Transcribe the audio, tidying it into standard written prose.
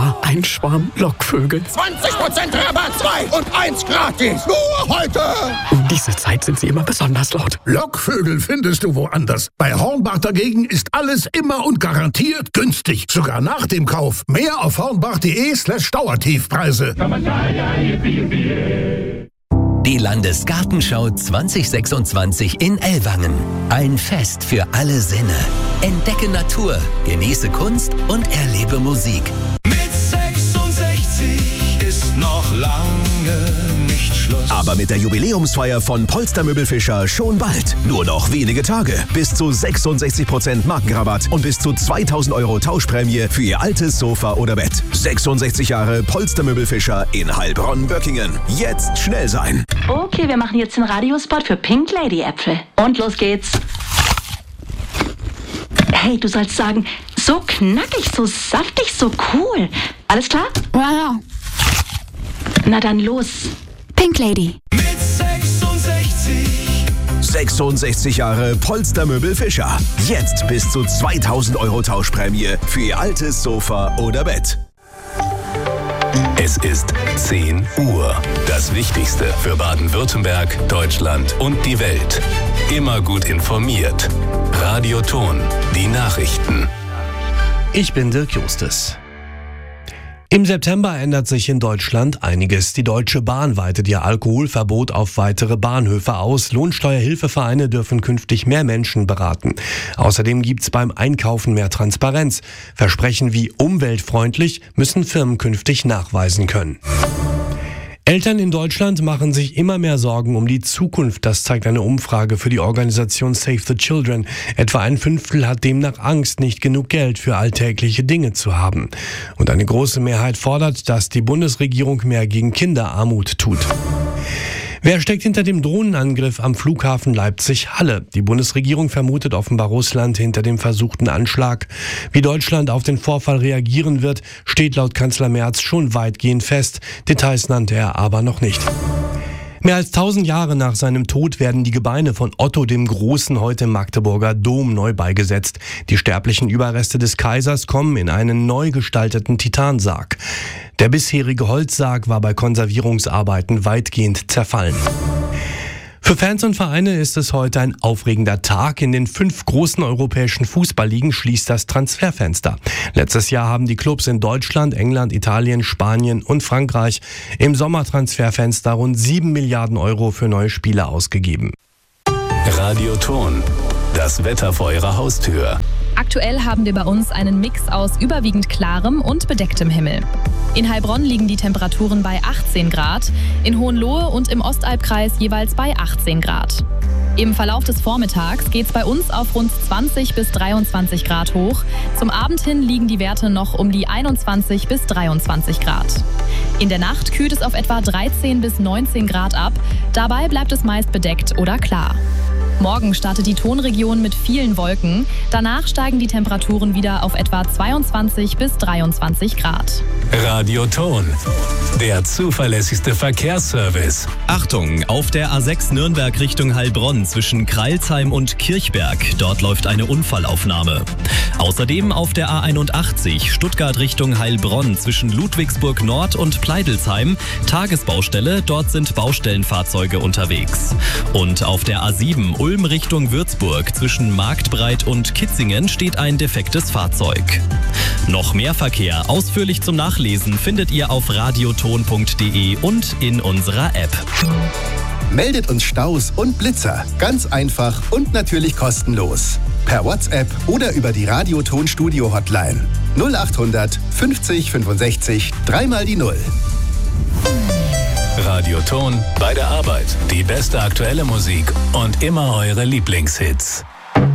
war ein Schwarm Lockvögel. 20% Rabatt, 2 und 1 gratis. Nur heute. Um diese Zeit sind sie immer besonders laut. Lockvögel findest du woanders. Bei Hornbach dagegen ist alles immer und garantiert günstig. Sogar nach dem Kauf. Mehr auf hornbach.de/Dauertiefpreise. Die Landesgartenschau 2026 in Ellwangen. Ein Fest für alle Sinne. Entdecke Natur, genieße Kunst und erlebe Musik. Mit 66 ist noch lange nicht Schluss. Aber mit der Jubiläumsfeier von Polstermöbelfischer schon bald. Nur noch wenige Tage. Bis zu 66% Markenrabatt und bis zu 2.000 € Tauschprämie für Ihr altes Sofa oder Bett. 66 Jahre Polstermöbelfischer in Heilbronn-Böckingen. Jetzt schnell sein. Okay, wir machen jetzt den Radiospot für Pink Lady Äpfel. Und los geht's. Hey, du sollst sagen, so knackig, so saftig, so cool. Alles klar? Ja. Na dann los. Pink Lady. Mit 66. 66 Jahre Polstermöbelfischer. Jetzt bis zu 2.000 € Tauschprämie für Ihr altes Sofa oder Bett. Es ist 10 Uhr. Das Wichtigste für Baden-Württemberg, Deutschland und die Welt. Immer gut informiert. Radio Ton, die Nachrichten. Ich bin Dirk Justus. Im September ändert sich in Deutschland einiges. Die Deutsche Bahn weitet ihr Alkoholverbot auf weitere Bahnhöfe aus. Lohnsteuerhilfevereine dürfen künftig mehr Menschen beraten. Außerdem gibt's beim Einkaufen mehr Transparenz. Versprechen wie umweltfreundlich müssen Firmen künftig nachweisen können. Eltern in Deutschland machen sich immer mehr Sorgen um die Zukunft. Das zeigt eine Umfrage für die Organisation Save the Children. Etwa ein Fünftel hat demnach Angst, nicht genug Geld für alltägliche Dinge zu haben. Und eine große Mehrheit fordert, dass die Bundesregierung mehr gegen Kinderarmut tut. Wer steckt hinter dem Drohnenangriff am Flughafen Leipzig-Halle? Die Bundesregierung vermutet offenbar Russland hinter dem versuchten Anschlag. Wie Deutschland auf den Vorfall reagieren wird, steht laut Kanzler Merz schon weitgehend fest. Details nannte er aber noch nicht. Mehr als 1000 Jahre nach seinem Tod werden die Gebeine von Otto dem Großen heute im Magdeburger Dom neu beigesetzt. Die sterblichen Überreste des Kaisers kommen in einen neu gestalteten Titansarg. Der bisherige Holzsarg war bei Konservierungsarbeiten weitgehend zerfallen. Für Fans und Vereine ist es heute ein aufregender Tag. In den 5 großen europäischen Fußballligen schließt das Transferfenster. Letztes Jahr haben die Clubs in Deutschland, England, Italien, Spanien und Frankreich im Sommertransferfenster rund 7 Milliarden € für neue Spieler ausgegeben. Radio Ton, das Wetter vor Ihrer Haustür. Aktuell haben wir bei uns einen Mix aus überwiegend klarem und bedecktem Himmel. In Heilbronn liegen die Temperaturen bei 18 Grad, in Hohenlohe und im Ostalbkreis jeweils bei 18 Grad. Im Verlauf des Vormittags geht es bei uns auf rund 20 bis 23 Grad hoch. Zum Abend hin liegen die Werte noch um die 21 bis 23 Grad. In der Nacht kühlt es auf etwa 13 bis 19 Grad ab. Dabei bleibt es meist bedeckt oder klar. Morgen startet die Tonregion mit vielen Wolken. Danach steigen die Temperaturen wieder auf etwa 22 bis 23 Grad. Radio Ton, der zuverlässigste Verkehrsservice. Achtung, auf der A6 Nürnberg Richtung Heilbronn zwischen Kreilsheim und Kirchberg. Dort läuft eine Unfallaufnahme. Außerdem auf der A81 Stuttgart Richtung Heilbronn zwischen Ludwigsburg Nord und Pleidelsheim. Tagesbaustelle, dort sind Baustellenfahrzeuge unterwegs. Und auf der A7 Ulm Richtung Würzburg zwischen Marktbreit und Kitzingen steht ein defektes Fahrzeug. Noch mehr Verkehr ausführlich zum Nachlesen findet ihr auf radioton.de und in unserer App. Meldet uns Staus und Blitzer. Ganz einfach und natürlich kostenlos. Per WhatsApp oder über die Radioton-Studio-Hotline. 0800 50 65 3 die 0. Radio Ton, bei der Arbeit. Die beste aktuelle Musik und immer eure Lieblingshits.